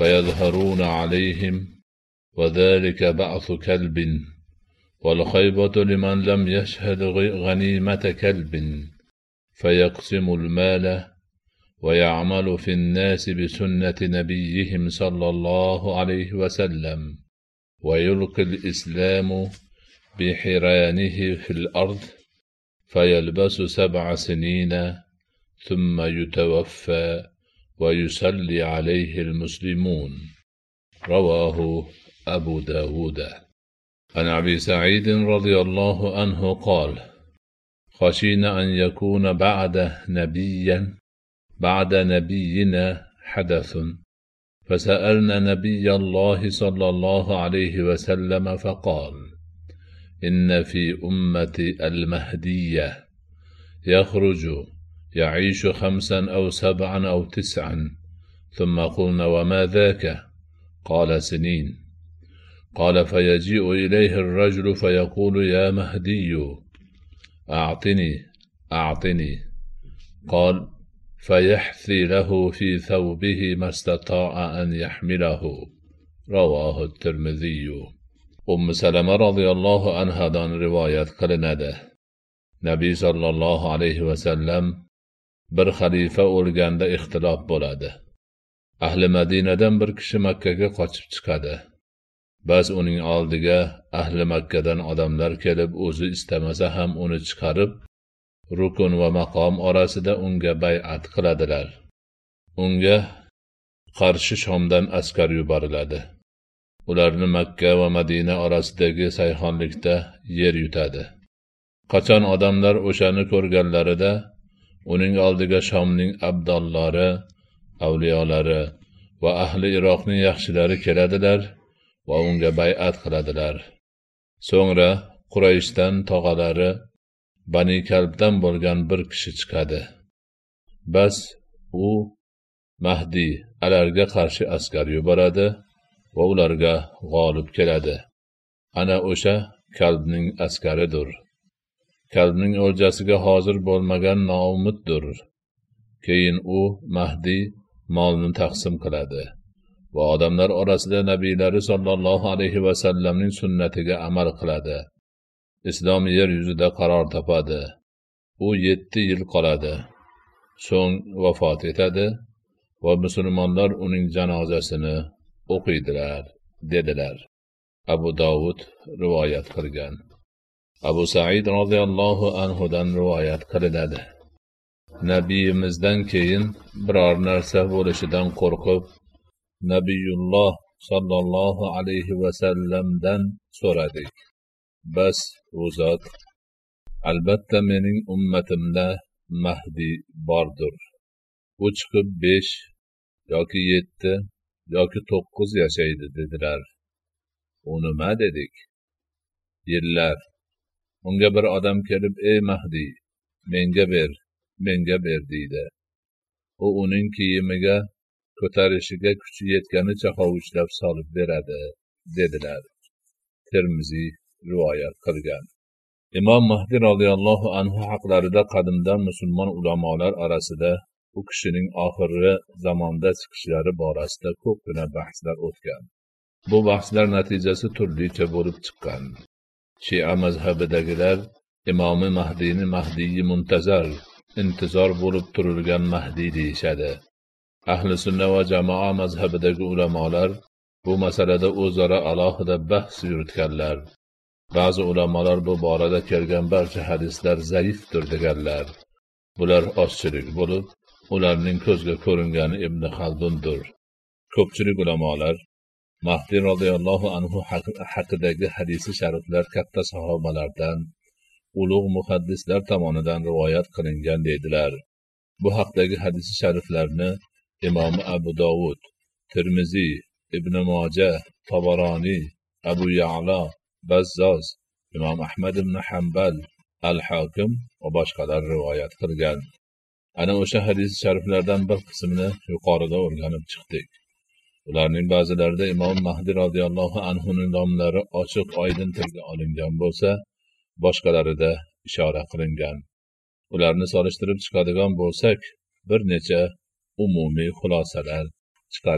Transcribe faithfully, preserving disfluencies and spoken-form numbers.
فيظهرون عليهم، وذلك بعث كلب، والخيبة لمن لم يشهد غنيمة كلب، فيقسم المال ويعمل في الناس بسنة نبيهم صلى الله عليه وسلم، ويلقي الإسلام بحرانه في الأرض، فيلبس سبع سنين ثم يتوفى ويصلي عليه المسلمون. رواه أبو داود. عن أبي سعيد رضي الله عنه قال: خشينا أن يكون بعد نبيا بعد نبينا حدث، فسألنا نبي الله صلى الله عليه وسلم فقال: إن في أمتي المهدية يخرج يعيش خمسا أو سبعا أو تسعا. ثم قلنا: وما ذاك؟ قال: سنين. قال: فيجيء إليه الرجل فيقول: يا مهدي أعطني أعطني. قال: فيحثي له في ثوبه ما استطاع أن يحمله. رواه الترمذي. أم سلمة رضي الله عنها دان رواية قلنده: Nabiy sallallohu alayhi vasallam bir xalifa o'lganda ixtilof bo'ladi. Ahli Madinadan bir kishi Makkaga qochib chiqadi. Bas uning oldiga ahli Makkadan odamlar kelib, o'zi istamasa ham uni chiqarib, rukun va maqom orasida unga bay'at qiladilar. Unga qarshi Shomdan askar yuboriladi. Ularni Makka va Madina orasidagi sayhonlikda yer yutadi. Qachon odamlar o'shani ko'rganlarida uning oldiga Shomning abdollari, avliyolari va ahli Iroqning yaxshilari keladilar va unga bay'at qiladilar. So'ngra Qurayshdan tog'alari Bani Kalbdan bo'lgan bir kishi chiqadi. Bas u Mahdi alarga qarshi askar yuboradi va ularga g'olib keladi. Ana o'sha Kalbning askaridir. Kalbning o'ljasiga hozir bo'lmagan noumiddir. Keyin u Mahdi molni taqsim qiladi va odamlar orasida nabiylari sallallohu alayhi va sallamning sunnatiga amal qiladi. Islom yer yuzida qaror topadi. U yetti yil qoladi. So'ng vafot etadi va musulmonlar uning janozasini o'qiydilar, dedilar. Abu Dovud rivoyat qilgan. Abu Sa'id radhiyallohu anhu dan rivoyat qilinadi: Nabiyimizdan keyin biror narsa bo'lishidan qo'rqib, Nabiyulloh sallallohu alayhi va sallamdan so'radik. Bas u zot: albatta mening ummatimda Mahdi bordir. U chiqib besh yoki yetti yoki to'qqiz yashaydi, dedilar. U nima dedik? Yillar. Unga bir odam kelib: ey Mahdi, menga ber, menga ber deydi. U uning kiyimiga ko'tarishiga kuchi yetganicha hovuchlab solib beradi, dedilar. Termiziy rivoyat qilgan. Imom Mahdi radhiyallohu anhu haqlarida qadimdan musulmon ulamolar orasida u kishining oxirgi zamonda chiqishlari borasida ko'pgina bahslar o'tgan. Bu bahslar natijasi turlicha bo'lib chiqqan. Shia mazhabidagilar Imomi Mahdini Mahdiyi muntazar, intizor bo'lib turilgan Mahdi deyishadi. Ahli sunna va jamoa mazhabidagi ulamolar bu masalada o'zaro alohida bahs yuritganlar. Ba'zi ulamolar bu borada kelgan barcha hadislar zaifdir deganlar. Bular ozchilik bo'lib, ularning ko'zga ko'ringani Ibn Xaldundir. Ko'pchilik ulamolar Mahdi radhiyallohu anhu haqidagi hadisi shariflar katta sahobalardan, ulug' muhaddislar tomonidan rivoyat qilingan deydilar. Bu haqdagi hadisi shariflarni Imom Abu Dovud, Tirmiziy, Ibn Majah, Tabaroniy, Abu Ya'la, Bazzoz, Imom Ahmad ibn Hanbal, Al-Hakim va boshqalar rivoyat qilgan. Ana o'sha hadis shariflardan bir qismini yuqorida o'rganib chiqdik. Ularning ba'zilarida Imom Mahdi radhiyallohu anhuning nomlari ochiq oydin tilga olingan bo'lsa, boshqalarida ishora qilingan. Ularni solishtirib chiqadigan bo'lsak, bir necha umumiy xulosalar chiqardik.